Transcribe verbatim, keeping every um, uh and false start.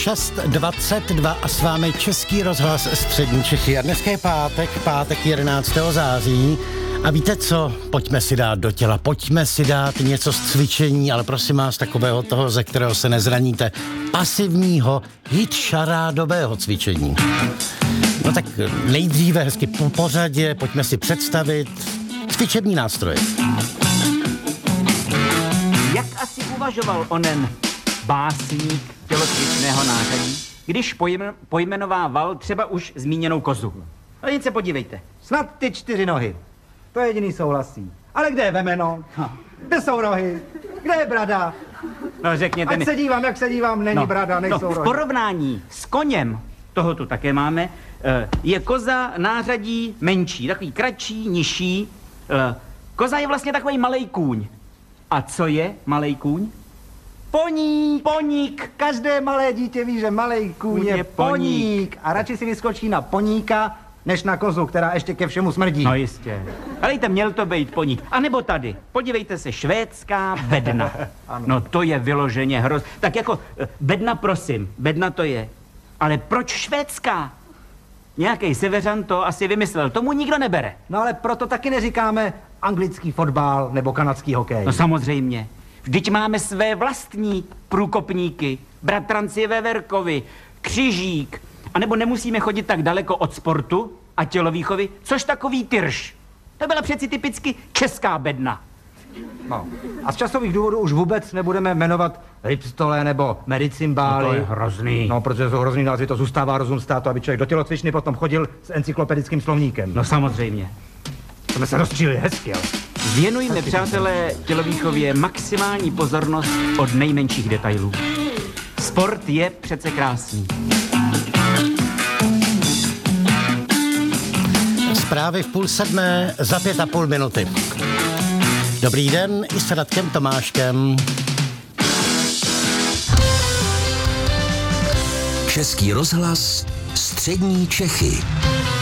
šest dvacet dva a s vámi Český rozhlas Střední Čechy. A dneska je pátek, pátek jedenáctého září. A víte co? Pojďme si dát do těla, pojďme si dát něco z cvičení, ale prosím vás takového toho, ze kterého se nezraníte. Pasivního, hit šarádového cvičení. No tak nejdříve hezky po pořadě, pojďme si představit cvičební nástroje. Jak asi uvažoval onen básník tělocvičného nářadí, když pojmen, pojmenovával třeba už zmíněnou kozu? No jen se podívejte. Snad ty čtyři nohy. To jediný souhlasí. Ale kde je vemeno? No. Kde jsou rohy? Kde je brada? No řekněte Ať mi. se dívám, jak se dívám, není no, brada, nejsou no, v rohy. porovnání s koněm, toho tu také máme, je koza nářadí menší, takový kratší, nižší. Koza je vlastně takový malej kůň. A co je malej kůň? Poník! Poník! Každé malé dítě ví, že malej kůň je poník. A radši si vyskočí na poníka, než na kozu, která ještě ke všemu smrdí. No jistě. Alejte, měl to být poník. A nebo tady. Podívejte se, švédská bedna. No to je vyloženě hroz. Tak jako bedna, prosím, bedna to je. Ale proč švédská? Nějaký seveřan to asi vymyslel, tomu nikdo nebere. No ale proto taky neříkáme anglický fotbal nebo kanadský hokej. No samozřejmě. Vždyť máme své vlastní průkopníky, bratranci Veverkovi, Křižík. A nebo nemusíme chodit tak daleko od sportu a tělovýchovy, což takový tyrš. To byla přeci typicky česká bedna. No. A z časových důvodů už vůbec nebudeme jmenovat ripstole nebo medicimbály. No to je hrozný. No, protože jsou hrozný názvy, to zůstává rozum státu, aby člověk do tělocvičny potom chodil s encyklopedickým slovníkem. No samozřejmě. To jsme se rozčíli hezky, ale... Věnujme, přátelé, tělovýchově maximální pozornost od nejmenších detailů. Sport je přece krásný. Zprávy v půl sedmé za pět a půl minuty. Dobrý den i s Radkem Tomáškem. Český rozhlas Střední Čechy.